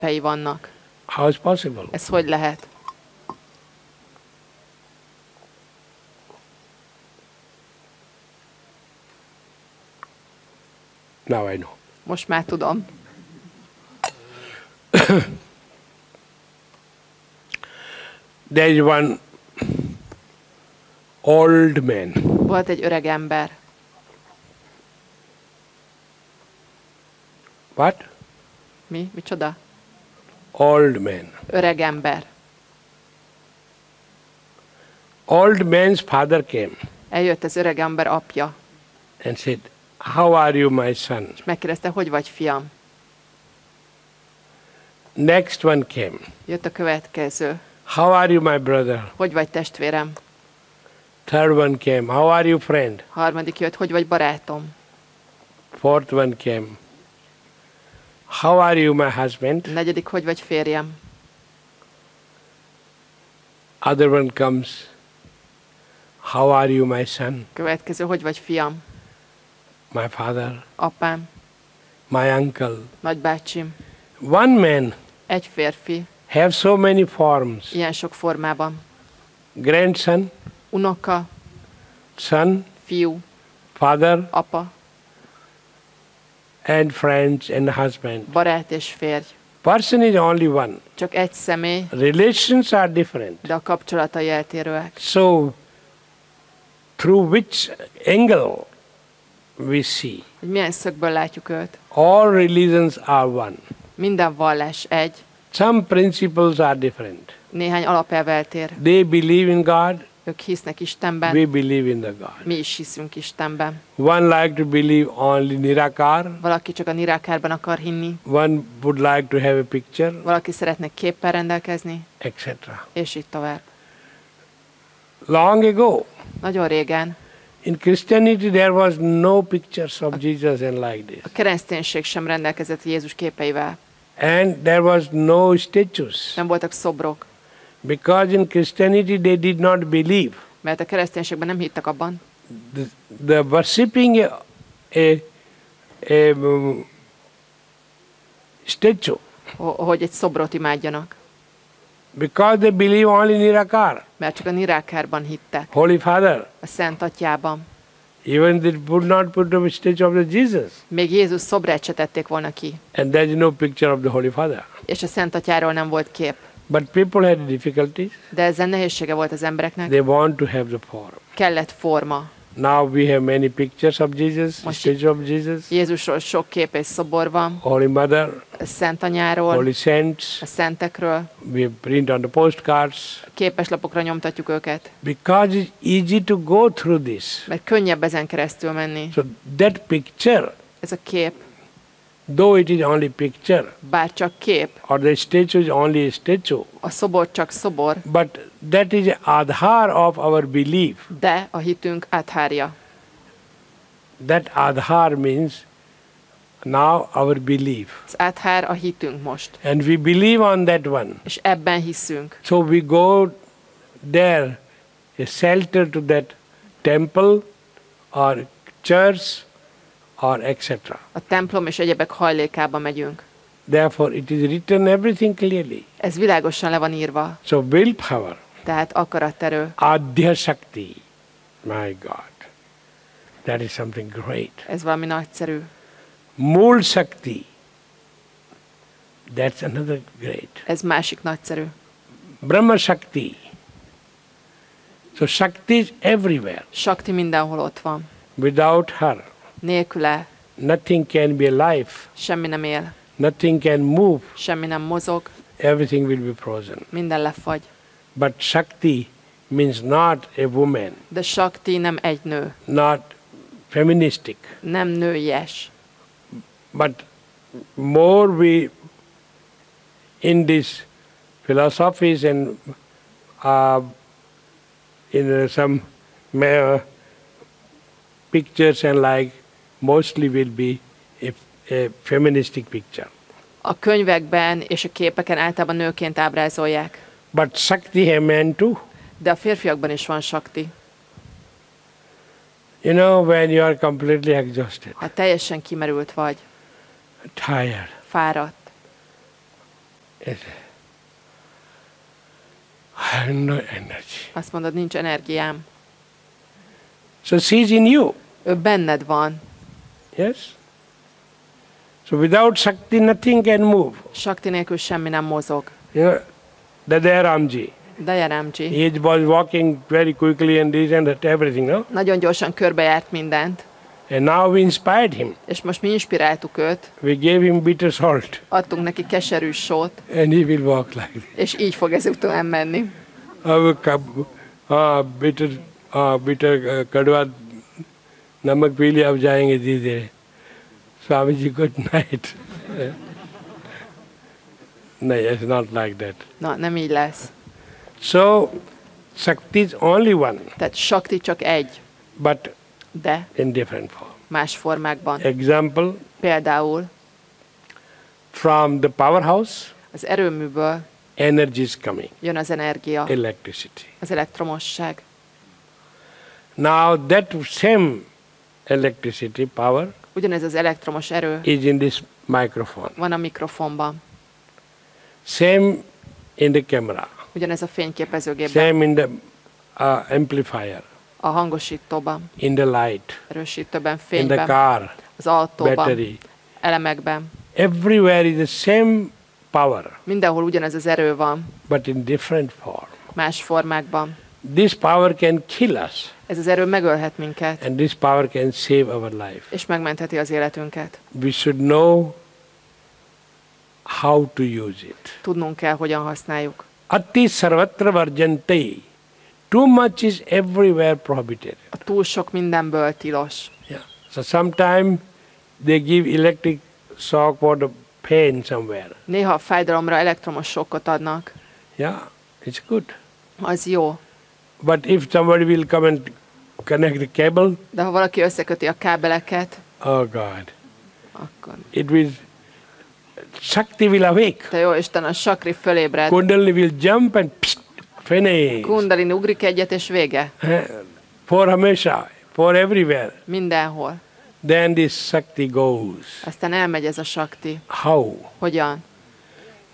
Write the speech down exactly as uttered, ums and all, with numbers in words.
képei vannak. How is possible? Ez hogy lehet? Now I know. Most már tudom. There is one old man. Volt egy öreg ember. What? Mi? Micsoda? Old man. Öreg ember. Old man's father came Eljött az öreg ember apja, and said, how are you, my son? és megkérdezte, hogy vagy, fiam? Next one came. Jött a következő. How are you, my brother? Hogy vagy, testvérem? Third one came. How are you, friend? Harmadik jött, hogy vagy, barátom? Fourth one came. How are you, my husband? Negyedik, hogy vagy, férjem? Other one comes. How are you, my son? Következő, hogy vagy, fiam? My father, Apám, my uncle. nagybácsim. One man Egy férfi, have so many forms. ilyen sok formában. Grandson, Unoka, son, fiú, father, apa, and friends and husband. barát és férj. Person is only one. Csak egy személy, Relations are different. de a kapcsolatai eltérőek. So, through which angle we see, Hogy milyen szögből látjuk őt. all religions are one. Minden vallás egy, Some principles are different. néhány alapelv eltér. They believe in God, Ők hisznek Istenben, we believe in the God. mi is hiszünk Istenben. One like to believe only Nirakar, Valaki csak a nirákárban akar hinni, one would like to have a picture, valaki szeretne képpel rendelkezni, et cetera. és így tovább. Long ago, Nagyon régen in Christianity there was no pictures of Jesus and like this. a kereszténység sem rendelkezett Jézus képeivel. And there was no statues. Nem voltak szobrok, Because in Christianity they did not believe. mert a kereszténységben nem hittek abban, The, the worshipping a, a, a um, statue. ho- hogy egy szobrot imádjanak. Because they believe only Nirakar, Mert csak a nirákárban hittek, Holy Father. a Szent Atyában. Even they would not put up a statue of the Jesus. Még Jézus szobrát se tették volna ki, And there is no picture of the Holy Father. és a Szent Atyáról nem volt kép. But people had difficulties. De ezzel nehézsége volt az embereknek. They want to have the form. Kellett forma. Now we have many pictures of Jesus, Most statue of Jesus, Jézusról sok kép és szobor van, Holy Mother, a Szent Anyáról, Holy Saints. a szentekről, We print on the postcards. képeslapokra nyomtatjuk őket, Because it's easy to go through this. mert könnyebb ezen keresztül menni. So that picture, Ez a kép, though it is only picture, bár csak kép, or the statue is only a statue, a szobor csak szobor, but that is adhar of our belief. de a hitünk áthárja. That adhar means now our belief. Az áthár a hitünk most, And we believe on that one. és ebben hiszünk. So we go there, a shelter to that temple or church or et cetera. A templom és egyebek hajlékába megyünk. Therefore, it is written everything clearly. Ez világosan le van írva, So willpower, tehát akaraterő. adhya shakti, my God, that is something great. Ez valami nagyszerű. Mool shakti, that's another great. Ez másik nagyszerű. Brahma shakti. So shakti is everywhere. Sakti mindenhol ott van. Without her, Nélküle nothing can be alive. semmi nem él, Nothing can move. semmi nem mozog, Everything will be frozen. minden lefagy. But Shakti means not a woman, De Sakti nem egy nő, not feministic, nem nőies. but more we in this philosophies and uh, in uh, some uh, pictures and like mostly will be a, a feministic picture. A könyvekben és a képeken általában nőként ábrázolják. But Shakti have men too. De a férfiakban is van Sakti. You know, when you are completely exhausted, Ha teljesen kimerült vagy, tired, fáradt, I have no energy. Azt mondod, nincs energiám. So she's in you. Ő benned van. Yes? So without Shakti nothing can move. Sakti nélkül semmi nem mozog. You know, Dada Ramji. Dayaramji He was walking very quickly and this and that, everything, no? nagyon gyorsan körbejárt mindent, And now we inspired him. és most mi inspiráltuk őt, We gave him bitter salt. adtunk neki keserű sót, And he will walk like this. és így fog ezután menni. अब कब हाँ बिटर हाँ बिटर कड़वा नमक पी लिया अब जाएंगे धीरे धीरे स्वामी जी गुड नाइट नहीं it's not like that. Na, nem így lesz. So Shakti is only one Tehát Sakti csak egy, but de in different form. más formákban. Example, Például from the powerhouse az erőműből energy is coming, jön az energia, electricity. az elektromosság. Now that same electricity power Ugyanez az elektromos erő is in this microphone. van a mikrofonban, Same in the camera. ugyanez a fényképezőgépben, Same in the uh, amplifier, a hangosítóban, in the light, erősítőben, in the fényben, car, az autóban, battery. elemekben. Everywhere is the same power, Mindenhol ugyanez az erő van, but in different form. más formákban. This power can kill us, Ez az erő megölhet minket, and this power can save our life. és megmentheti az életünket. We should know how to use it. Tudnunk kell, hogyan használjuk. Ati sarvatra varjante. Too much is everywhere prohibited. A túl sok mindenből tilos. Yeah. So sometimes they give electric shock for the pain somewhere. Néha a fájdalomra elektromos sokkot adnak. Yeah, it's good. Az jó. But if somebody will come and connect the cable, De ha valaki összeköti a kábeleket, oh God, akkor... it will, Shakti will awake. Te jó Isten, a sakri fölébred. Kundalini will jump and psst, finish. Kundalini ugrik egyet, és vége. For Hamesha, for everywhere. Mindenhol. Then this Shakti goes. Aztán elmegy ez a sakti. How? Hogyan?